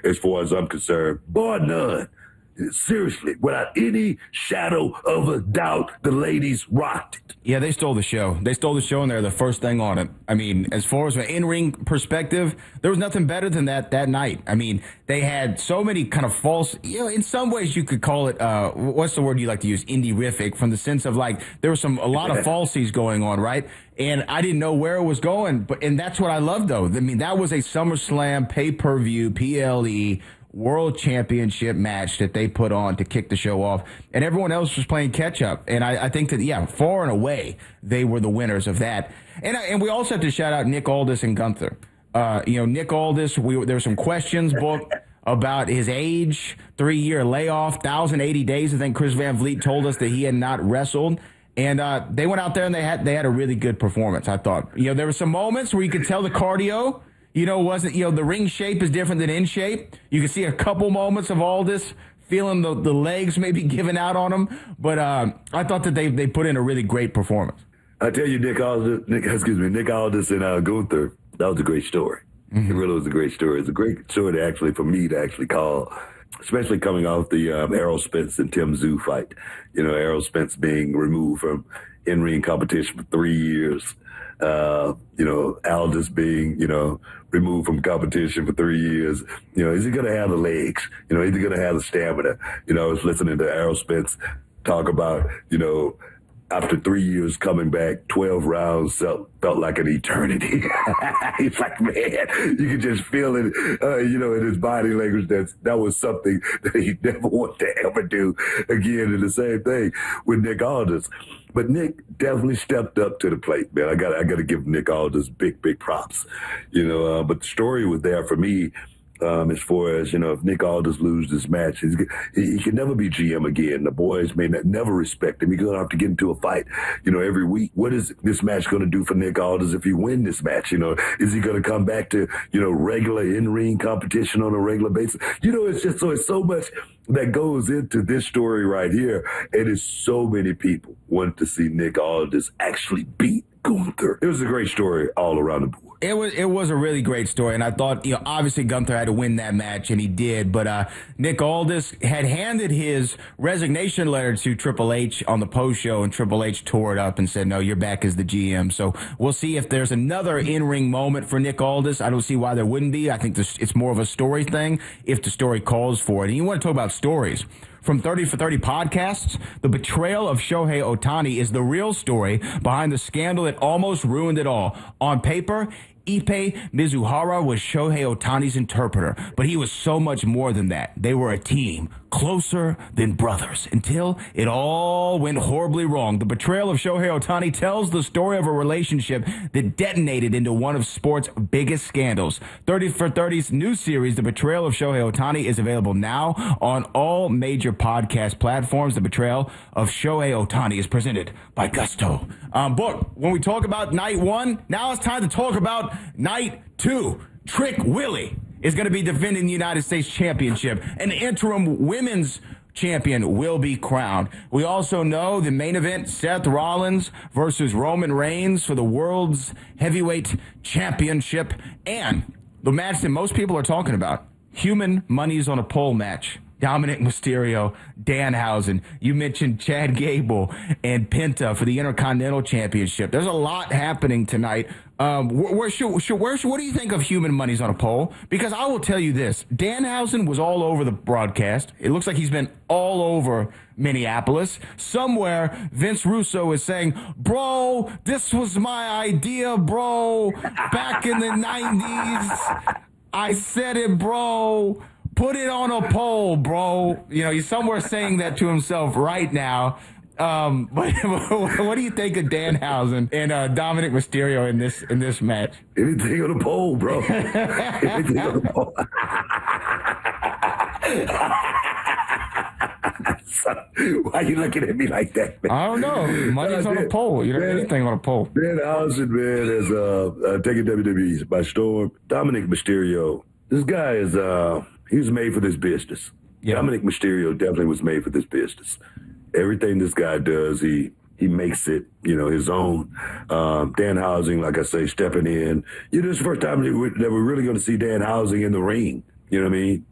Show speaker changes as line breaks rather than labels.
as far as I'm concerned, bar none. Seriously, without any shadow of a doubt, the ladies rocked it.
Yeah, they stole the show. They stole the show, and they're the first thing on it. I mean, as far as an in-ring perspective, there was nothing better than that night. I mean, they had so many kind of false, in some ways you could call it, what's the word you like to use, indie-rific, from the sense of like there was a lot of falsies going on, right? And I didn't know where it was going, and that's what I love, though. I mean, that was a SummerSlam pay-per-view, PLE, World Championship match that they put on to kick the show off, and everyone else was playing catch up. And I think that, far and away, they were the winners of that. And we also have to shout out Nick Aldis and Gunther. Nick Aldis, there were some questions booked about his age, 3-year layoff, 1,080 days. I think Chris Van Vliet told us that he had not wrestled. And they went out there and they had a really good performance, I thought. There were some moments where you could tell the cardio the ring shape is different than in shape. You can see a couple moments of Aldis feeling the legs maybe giving out on him. But I thought that they put in a really great performance.
I tell you, Nick Aldis and Gunther, that was a great story. Mm-hmm. It really was a great story. It's a great story for me to call, especially coming off the Errol Spence and Tim Tszyu fight. Errol Spence being removed from in-ring competition for 3 years. Aldis being, removed from competition for 3 years. Is he going to have the legs? Is he going to have the stamina? I was listening to Errol Spence talk about, after 3 years coming back, 12 rounds felt like an eternity. He's like, man, you could just feel it, in his body language. That was something that he never wanted to ever do again. And the same thing with Nick Aldis. But Nick definitely stepped up to the plate, man. I got to give Nick Aldis big props, but the story was there for me. As far as, if Nick Aldis loses this match, he can never be GM again. The boys may never respect him. He's going to have to get into a fight, every week. What is this match going to do for Nick Aldis if he wins this match? Is he going to come back to, regular in-ring competition on a regular basis? It's so much that goes into this story right here. And it's so many people want to see Nick Aldis actually beat Gunther. It was a great story all around the board.
It was a really great story, and I thought, obviously Gunther had to win that match, and he did, but Nick Aldis had handed his resignation letter to Triple H on the post show, and Triple H tore it up and said, no, you're back as the GM. So we'll see if there's another in-ring moment for Nick Aldis. I don't see why there wouldn't be. I think it's more of a story thing if the story calls for it. And you want to talk about stories. From 30 for 30 podcasts, the betrayal of Shohei Ohtani is the real story behind the scandal that almost ruined it all. On paper, Ippei Mizuhara was Shohei Ohtani's interpreter, but he was so much more than that. They were a team, closer than brothers, until it all went horribly wrong. The betrayal of Shohei Ohtani tells the story of a relationship that detonated into one of sports' biggest scandals. 30 for 30's new series, The Betrayal of Shohei Ohtani, is available now on all major podcast platforms. The Betrayal of Shohei Ohtani is presented by Gusto. Book, when we talk about night one, now it's time to talk about night two. Trick Willie is going to be defending the United States Championship. An interim women's champion will be crowned. We also know the main event, Seth Rollins versus Roman Reigns for the World's Heavyweight Championship. And the match that most people are talking about, Human Money's on a Pole match. Dominic Mysterio, Danhausen. You mentioned Chad Gable and Penta for the Intercontinental Championship. There's a lot happening tonight. What do you think of Human Money's on a Pole? Because I will tell you this. Danhausen was all over the broadcast. It looks like he's been all over Minneapolis. Somewhere, Vince Russo is saying, bro, this was my idea, bro. Back in the 90s, I said it, bro. Put it on a pole, bro. He's somewhere saying that to himself right now. But what do you think of Danhausen and Dominic Mysterio in this match?
Anything on a pole, bro. Anything on a pole. Why are you looking at me like that, man?
I don't know. Money's on a pole. Anything on a pole.
Danhausen, man, is taking WWE by storm. Dominic Mysterio. This guy is he was made for this business. Yeah. Dominic Mysterio definitely was made for this business. Everything this guy does, he makes it, his own. Danhausen, like I say, stepping in. This is the first time that we're really going to see Danhausen in the ring. You know what I mean?